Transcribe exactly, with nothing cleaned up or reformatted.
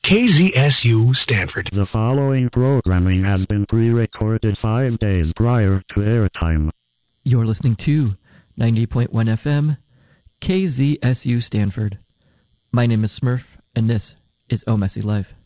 K Z S U Stanford. The following programming has been pre-recorded five days prior to airtime. You're listening to ninety point one F M, K Z S U Stanford. My name is Smurf, and this is Oh Messy Life.